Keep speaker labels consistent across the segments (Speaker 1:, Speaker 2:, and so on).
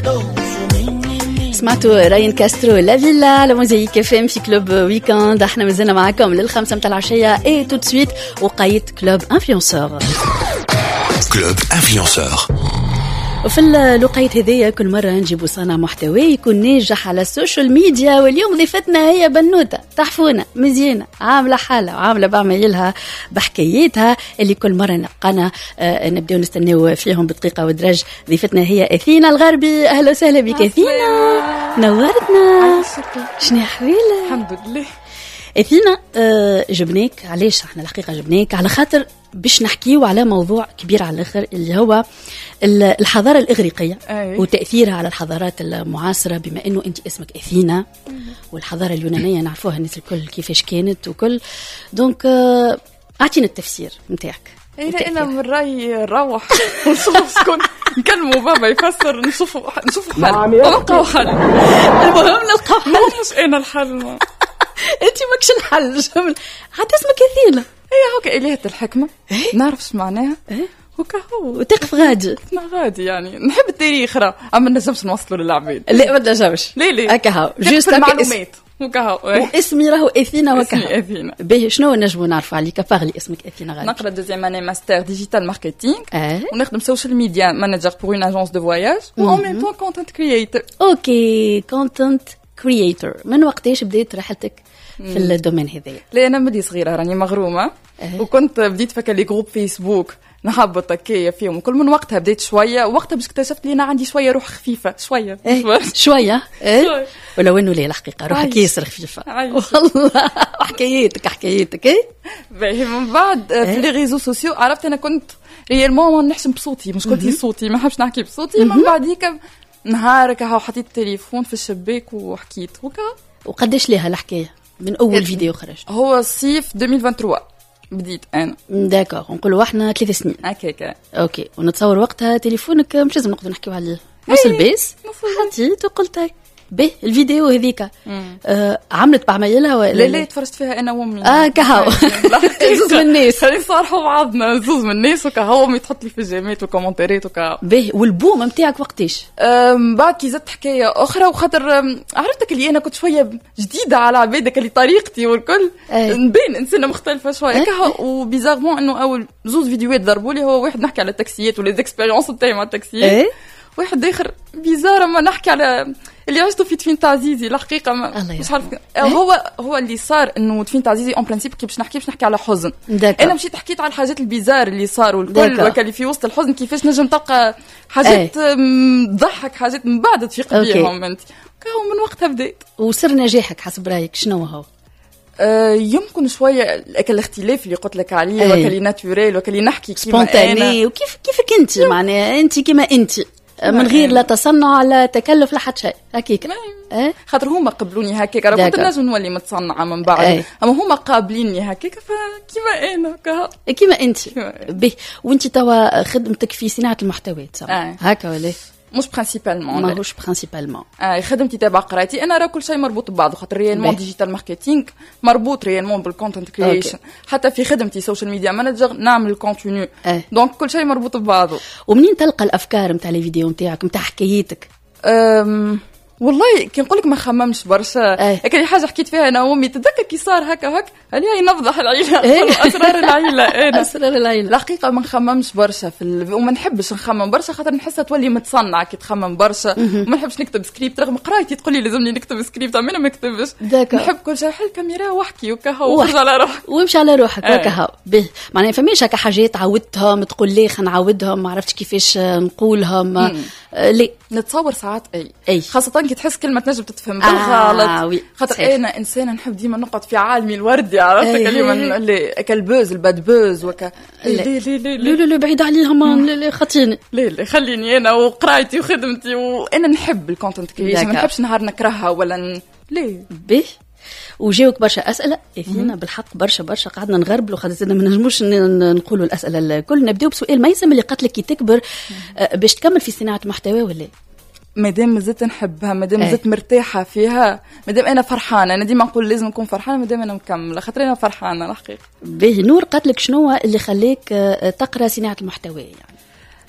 Speaker 1: سمعتوا راين كاسترو لا فيلا على موزايك اف ام في كلوب ويكاند. احنا مازلنا معاكم لل5 متاع العشيه اي تو سويت وقايت كلوب انفلونسور.
Speaker 2: كلوب انفلونسور.
Speaker 1: وفي الوقايت هذيا كل مرة نجيبوا صانع محتوى يكون ناجح على السوشيال ميديا، واليوم ضيفتنا هي بنوتة تحفونة مزيانة عاملة حالة وعاملة بعملها بحكايتها اللي كل مرة نلقانا نبدأ نستناو فيهم بدقيقة ودرج. ضيفتنا هي أثينا الغربي. أهلا وسهلا بك أثينا، نورتنا. شنو أحوالك؟
Speaker 3: الحمد لله.
Speaker 1: أثينا جبناك علاش؟ احنا الحقيقة جبناك على خاطر باش نحكيو على موضوع كبير على الآخر اللي هو الحضارة الإغريقية وتأثيرها على الحضارات المعاصرة، بما أنه أنت اسمك أثينا والحضارة اليونانية نعرفوها الناس الكل كيفاش كانت وكل. دونك أعطينا التفسير متاعك.
Speaker 3: أنا من رأيي نروح ونشوف شكون نكلموا بابا يفسر، نشوفوا حل نلقاو حل.
Speaker 1: المهم نلقاو حل،
Speaker 3: مش أنا الحل.
Speaker 1: أنت ماكش الحل. حتى اسمك أثينا
Speaker 3: هوكا إلهة الحكمة. نعرف شو معناها هوكا هو
Speaker 1: وتقف غادي
Speaker 3: يعني نحب التاريخ راه أما نجمش نوصلوا للعباد.
Speaker 1: لا ما نجمش.
Speaker 3: ليه
Speaker 1: هكا هو جوست
Speaker 3: المعلومات هوكا هو
Speaker 1: واسمي راهو أثينا وكا.
Speaker 3: اسمي أثينا.
Speaker 1: باهي شنو نجموا نعرفوا عليك باغلي اسمك أثينا غادي؟
Speaker 3: نقرا دوزيام اني ماستر ديجيتال ماركتينغ ونخدم سوشيال ميديا مانجر بور اون اجونس دو فواياج و ان ميم طون كونتنت كرييتور.
Speaker 1: اوكي كونتنت كرييتور. من وقتاش بديت رحلتك في الدومين هذايا؟
Speaker 3: لا انا مدي صغيره راني مغرومه وكنت بديت فكر لي جروب فيسبوك نهبط هكايا فيهم وكل. من وقتها بديت شويه، وقتها باش اكتشفت لي انا عندي شويه روح خفيفه شويه
Speaker 1: شويه ولو انه ليه الحقيقه روحك ياسر خفيفه والله. حكايتك
Speaker 3: باهي. من بعد في لي ريزو سوسيو عرفت انا كنت ريالمون نحسن بصوتي، مش قلت صوتي ما نحبش نحكي بصوتي. من بعد هيك نهار هكا حطيت التليفون في الشباك وحكيت هكا.
Speaker 1: وقداش ليها الحكايه من اول فيديو خرج؟
Speaker 3: هو صيف 2023 بديت انا.
Speaker 1: داكور، نقولوا احنا 3 سنين
Speaker 3: هكاك.
Speaker 1: اوكي، ونتصور وقتها تليفونك مش لازم نقدر نحكيو عليه نص البيس حطيت وقلت به الفيديو هذيك عملت بعملها ولا
Speaker 3: لا تفرجت فيها انا وامي.
Speaker 1: كهو زوز من الناس
Speaker 3: خلي صارحوا بعضنا زوز من الناس وكهو امي تحط لي في الجيمات والكومنتات وكهو.
Speaker 1: به والبوم نتاعك وقتاش؟
Speaker 3: بعد كي زدت حكايه اخرى وخاطر عرفتك اللي انا كنت شويه جديده على عبادك اللي طريقتي والكل نبين انسانه مختلفه شويه كهو. وبيزارمون انه اول زوز فيديوهات ضربوا لي هو واحد نحكي على التاكسيات ولا اكسبيريونس نتاعي مع التاكسيات واحد اخر بيزار ما نحكي على اللي عشتو في دفين تعزيزي. الحقيقه مش عارف هو اللي صار انه دفين تعزيزي اون برانسيب كي باش نحكي على حزن. انا مشيت حكيت على الحاجات البيزار اللي صاروا الكل وكالي في وسط الحزن كيفاش نجم تلقى حاجات تضحك حاجات من بعد تفيق بيهم انت كاو. من وقتها بديت.
Speaker 1: وسر نجاحك حسب رايك شنو هو؟
Speaker 3: يمكن شويه الاختلاف اللي قلت لك عليه وكالي ناتوريل وكالي نحكي كيما
Speaker 1: انا وكيفك انت معناها انت كيما انت من غير لا تصنع لا تكلف لا حتى شيء هكيك.
Speaker 3: خاطر هما قبلوني هكاك راه كنت نجم نولي متصنعه من بعد اما هما قابليني هكاك فكيما انا
Speaker 1: كيما انت. به وانت توا خدمتك في صناعه المحتوى هكا ولا
Speaker 3: مش برينسيبالمون؟
Speaker 1: ماهوش برينسيبالمون.
Speaker 3: خدمتي تبع قرايتي انا راه كل شيء مربوط ببعضه خاطر ريالمون ديجيتال ماركتينغ مربوط ريالمون بالكونتنت كرييشن. حتى في خدمتي سوشيال ميديا مانجر نعمل كونتينيو دونك كل شيء مربوط ببعضه.
Speaker 1: ومنين تلقى الافكار نتاع لي فيديو نتاعك نتاع حكايتك؟
Speaker 3: والله كي نقولك ما خممش برشا. كان حاجه حكيت فيها انا وامي تتذكر كي صار هكا هل هي نفضح العيله اسرار العيله
Speaker 1: اسرار العيله.
Speaker 3: الحقيقه ما نخممش برشا وما نحبش نخمم برشا خاطر نحسها تولي متصنعه كي تخمم برشا. وما نحبش نكتب سكريبت رغم قرايتي تقول لي لازمني نكتب سكريبت اما انا ما نكتبش. نحب كل شيء حل كاميرا واحكي وكهو وامشي على روحك
Speaker 1: وامشي على روحك وكهو. معناها فماش هكا حاجات عودتهم تقول لي خلينا نعودهم ما عرفتش كيفاش نقولهم. ليه
Speaker 3: نتصور ساعات خاصه كي تحس كلمه تنجم تتفهم بالغلط خاطر انا انسانه نحب ديما نقعد في عالمي الوردي عرفت كلمه اللي كالبوز الباد بوز وكا
Speaker 1: لا بعيد عليهم خاطيني
Speaker 3: لا خليني انا وقرايتي وخدمتي وانا نحب الكونتنت كرييشن ما نحبش نهار نكرهها ولا ليه
Speaker 1: به. وجاوك برشا اسئله اثنين بالحق برشا قعدنا نغربلوا خاطر ما نجموش نقولوا الاسئله الكل. نبداو بسؤال ميسم اللي قالت لك كي تكبر باش تكمل في صناعه محتوى ولا
Speaker 3: مادام مازلت نحبها مادام مازلت مرتاحه فيها مادام انا فرحانه. انا ديما نقول لازم نكون فرحانه مادام انا مكمله خاطر انا فرحانه الحقيقه.
Speaker 1: به نور قالت لك شنو اللي خليك تقرا صناعه المحتوى يعني؟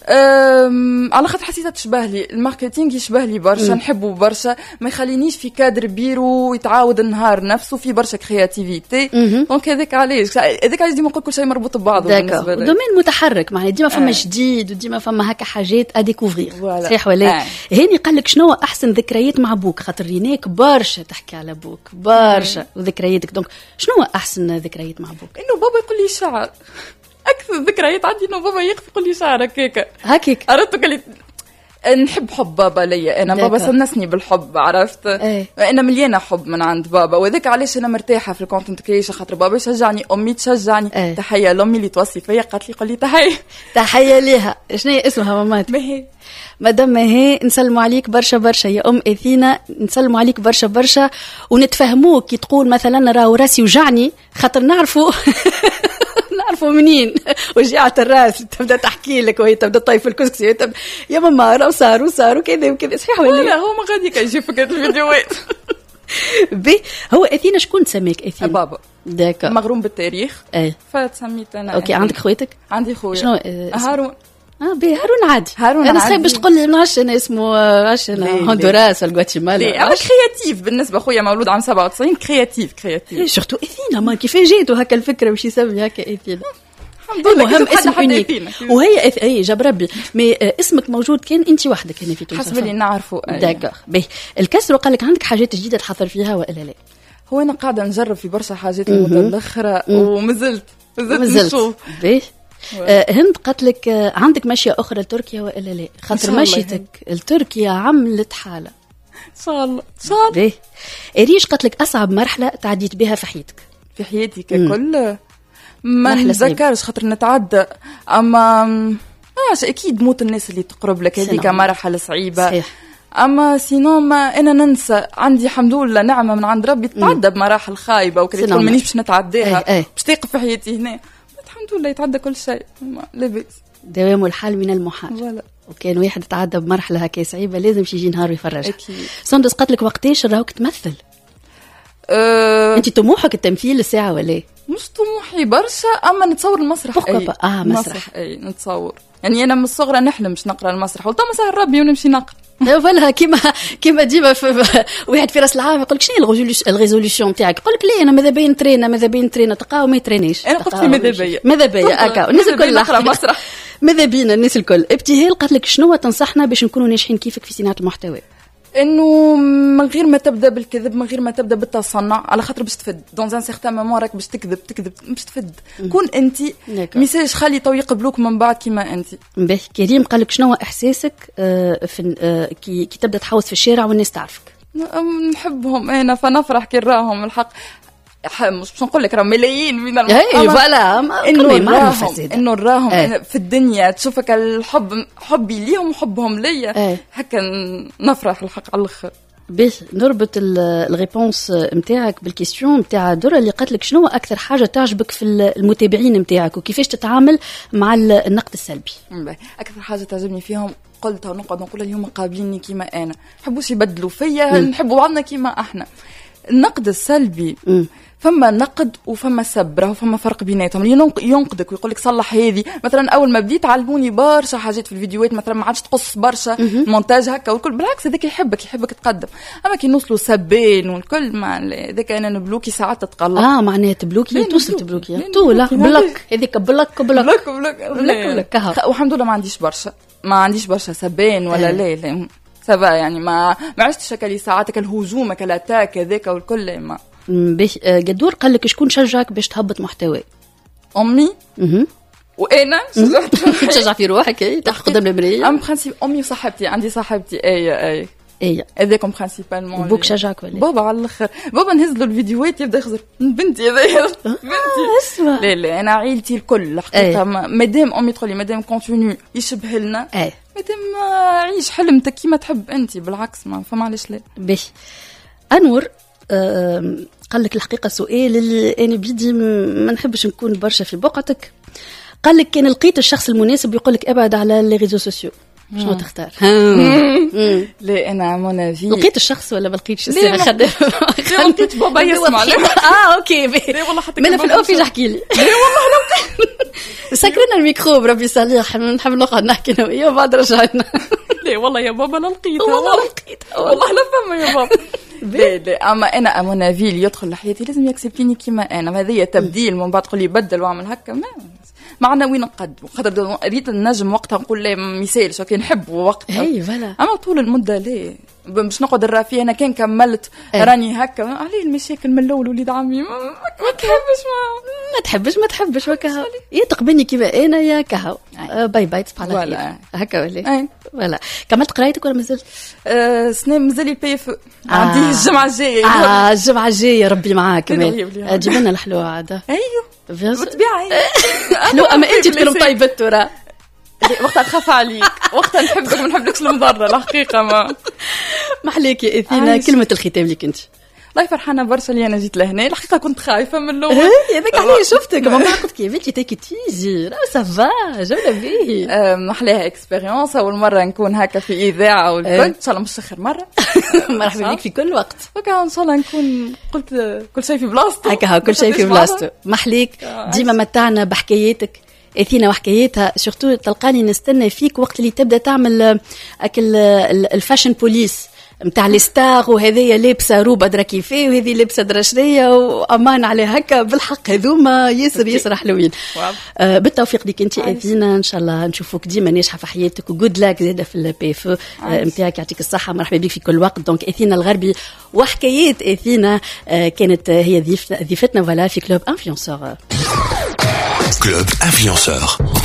Speaker 3: على خاطر حسيتها تشبه لي الماركتينغ، يشبه لي برشا، نحبه برشا، ما يخلينيش في كادر بيرو يتعاود النهار نفسه، في برشا كرياتيفيتي. دونك هذاك علاش ديما نقول كل شيء مربوط ببعضه بالنسبه لي.
Speaker 1: دومين متحرك، معناها ديما فما جديد وديما فما هكا حاجات اديكوفرير. صحيح ولا؟ هاني قال لك شنو احسن ذكريات مع بوك، خاطر ريناك برشا تحكي على بوك برشا وذكرياتك، دونك شنو احسن ذكريات مع بوك؟
Speaker 3: انه بابا يقول لي شعر. اكثر ذكريات عندي انه بابا يقف يقول لي شعر هكاك عرفت. قال لي نحب حب بابا ليا انا، بابا سنسني بالحب، عرفت. انا مليانه حب من عند بابا، وذاك علاش انا مرتاحه في الكونتنت كريشن، خاطر بابا يشجعني، امي تشجعني. تحيه لامي اللي توصي فيا، قالت لي قول لي تحيه ليها. شنو هي اسمها ماماتي؟ ماهي مدام ماهي، نسلموا عليك برشا برشا يا ام اثينا، نسلموا عليك برشا برشا، ونتفهموك كي تقول مثلا راهو راسي وجعني، خاطر نعرفوا منين وجعت الراس، تبدا تحكي لك وهي تبدا طايف الكسكسي، يا ماما راه صار وكذا وكذا. صحيح ولا لا؟ هو ما غادي يجي فكره الفيديوهات.
Speaker 1: هو اثينا شكون سميك اثينا؟
Speaker 3: بابا.
Speaker 1: داكا
Speaker 3: مغروم بالتاريخ. فسميت انا.
Speaker 1: اوكي. عندك خواتك؟
Speaker 3: عندي خويا.
Speaker 1: شنو؟
Speaker 3: هارون.
Speaker 1: هارون عادي. انا صايب باش تقول لي نعرفش انا اسمه هندوراس ولا غواتيمالا.
Speaker 3: انا كرياتيف بالنسبه خويا مولود عام 97، كرياتيف
Speaker 1: سورتو اثينا. ما كيف جيتو هكا الفكره باش يسمي هكا اثينا؟ المهم اسم اونيك، وهي اي جاب ربي. مي اسمك موجود كان انت وحدك هنا في تونس؟
Speaker 3: حسب اللي نعرفه.
Speaker 1: داكور. باهي الكسر وقال لك عندك حاجات جديده تحضر فيها ولا لا؟
Speaker 3: هو انا قاعده نجرب في برشا حاجات متاخره ومازلت نشوف.
Speaker 1: باهي هند قالت لك عندك ماشيه اخرى لتركيا ولا لا؟ خاطر مشيتك لتركيا عملت حاله.
Speaker 3: ان شاء الله ان شاء الله.
Speaker 1: باهي ريش قالت لك اصعب مرحله تعديت بها في حياتك؟
Speaker 3: في حياتي ككل ما نتذكرش، خاطر نتعدى، اما اكيد موت الناس اللي تقرب لك هذيك مرحله صعيبه.
Speaker 1: صحيح.
Speaker 3: اما سينو ما انا ننسى، عندي الحمد لله نعمه من عند ربي تتعدى بمراحل خايبه وكذا، تقول مانيش باش نتعداها، باش تقف في حياتي هنا. الحمد لله يتعدى كل شيء، لاباس.
Speaker 1: دوام الحال من المحال. وكان واحد تعدى بمرحله هكا صعيبه لازم يجي نهار يفرجها. سندس قالت لك وقتاش راهوك تمثل؟ انت طموحك التمثيل الساعه ولا؟
Speaker 3: مش طموحي برشا، اما نتصور المسرح.
Speaker 1: مسرح
Speaker 3: نتصور يعني انا من الصغرى نحلم باش نقرا المسرح، قلت ما سهل ربي ونمشي نقرا.
Speaker 1: فوالا كيما ديما واحد في راس العام يقول لك شنو الريزوليوشن نتاعك؟ يقول لك ليه انا ماذا بين ترينا تلقاو ما يترينيش.
Speaker 3: انا قلت ماذا بيا هكا الناس الكل
Speaker 1: نقرا مسرح، ماذا بينا الناس الكل. ابتهال قالت لك شنو تنصحنا باش نكونوا ناجحين كيفك في صناعه المحتوى؟
Speaker 3: انه من غير ما تبدا بالكذب، من غير ما تبدا بالتصنع، على خاطر باش تفد دون ان سيغتان مومون راك باش تكذب باش تفد. كون انت ميساج خلي تو يقبلوك من بعد كيما انت.
Speaker 1: باهي كريم قال لك شنو احساسك في كي تبدا تحوس في الشارع والناس تعرفك؟
Speaker 3: نحبهم انا فنفرح كي نراهم الحق. مش باش نقول لك راه ملايين من
Speaker 1: فوالا
Speaker 3: انه نراهم في الدنيا، تشوفك الحب، حبي ليهم وحبهم ليا، هكا نفرح الحق على الاخر.
Speaker 1: باش نربط الريبونس نتاعك بالكيستيون نتاع درة اللي قالت لك شنو اكثر حاجه تعجبك في المتابعين نتاعك وكيفاش تتعامل مع النقد السلبي؟
Speaker 3: اكثر حاجه تعجبني فيهم قلتها ونقعد نقول اليوم قابليني كيما انا، نحبوش يبدلوا فيا، نحبوا بعضنا كيما احنا. النقد السلبي فما نقد وفما سب، راهو فما فرق بيناتهم. ينقدك ويقول لك صلح هذه. مثلا اول ما بديت علموني برشا حاجات في الفيديوهات، مثلا ما عادش تقص برشا المونتاج هكا والكل، بالعكس هذاك يحبك تقدم. اما كي نوصلوا سبين والكل ما هذاك انا نبلوكي ساعات تتقلق.
Speaker 1: معناها تبلوكي توصل تبلوكي طول بلك هذيك بلك
Speaker 3: والحمد لله ما عنديش برشا سبين ولا لا سبا يعني ما عشتش هكا ساعاتك الهجوم هكا الاتاك هذاك والكل. ما
Speaker 1: قدور قال لك شكون شجعك باش تهبط محتوى؟
Speaker 3: امي وانا
Speaker 1: تشجع في روحك تحت قدام المرايه.
Speaker 3: ام برينسيپ امي وصاحبتي، عندي صاحبتي اي هذاكم برينسيبالمون.
Speaker 1: بوك شجعك ولا؟
Speaker 3: بابا على الاخر، بابا نهز له الفيديوهات يبدا يخزر بنتي هذيا بنتي. لا انا عائلتي الكل حقيقه مادام امي تقول لي مادام كونتينيو يشبه لنا، مادام عيش حلمتك كيما تحب انت، بالعكس ما فما علاش لا.
Speaker 1: باهي انور قال لك الحقيقه سؤال اللي انا بيدي ما نحبش نكون برشا في بقعتك. قال لك كان لقيت الشخص المناسب يقول لك ابعد على لي ريزو سوسيو، شنو تختار؟
Speaker 3: لا انا مونافي
Speaker 1: لقيت الشخص ولا ما لقيتش السيره خدام؟
Speaker 3: لقيت بابا يسمع.
Speaker 1: اوكي
Speaker 3: لا والله حتى
Speaker 1: من في الاوفيس احكي لي.
Speaker 3: لا والله لو
Speaker 1: سكرنا الميكرو بربي صالح نحب نقعد نحكي انا وياه وبعد رجعنا.
Speaker 3: لا والله يا بابا لا لقيتها
Speaker 1: والله لقيتها
Speaker 3: والله لا فما يا بابا. لا اما انا امونافي اللي يدخل لحياتي لازم يكسبتيني كيما انا. هذه تبديل من بعد تقول لي بدل واعمل هكا معنا وين نقدم خاطر ريت النجم وقتها نقول لا مثال شو كان نحب وقتها.
Speaker 1: اي فوالا.
Speaker 3: اما طول المده لا باش نقعد نرافي انا كان كملت راني هكا عليه المشاكل من الاول وليد عمي ما تحبش وكها يا تقبلني كيما انا يا كهو. باي باي تصبح على خير هكا ولا فوالا. كملت قرايتك ولا مازلت؟ سنة مازال البي اف عندي الجمعه الجايه.
Speaker 1: الجمعه الجايه ربي معاك كمان. جيب لنا الحلوه عاد.
Speaker 3: ايوه
Speaker 1: بالطبيعه حلو. اما انت تكون طيبه ترى
Speaker 3: وقتها نخاف عليك وقتها نحبك ما نحبلكش المضره الحقيقه ما
Speaker 1: محليك يا اثينا. كلمه الختام لك انت.
Speaker 3: والله فرحانه برشا اللي انا جيت لهنا. الحقيقه كنت خايفه من الاول.
Speaker 1: هذاك عليه شفتك ما قلت كيف انت تاكي تيجي راه سافا جوله به.
Speaker 3: محلاها اكسبيريونس اول مره نكون هكا في اذاعه والكل. ان شاء الله مش اخر مره.
Speaker 1: مرحبا بك في كل وقت.
Speaker 3: وكا ان شاء الله نكون قلت كل شيء في بلاصته.
Speaker 1: هكا كل شيء في بلاصته. محليك ديما متعنا بحكاياتك اثينا وحكايتها. سورتو تلقاني نستنى فيك وقت اللي تبدا تعمل اكل الفاشن بوليس متاع لي ستار وهذيا لابسه روبه درا كيفاه وهذه لابسه درا شريه وامان على هكا. بالحق هذوما ياسر حلوين. بالتوفيق ليك انت اثينا. ان شاء الله نشوفوك ديما ناجحه في حياتك وجود لاك زاده في البي اف نتاعك. يعطيك الصحه. مرحبا بك في كل وقت. دونك اثينا الغربي وحكايات اثينا كانت هي ضيفتنا فوالا في كلوب انفلونسور.
Speaker 2: Club Influenceur.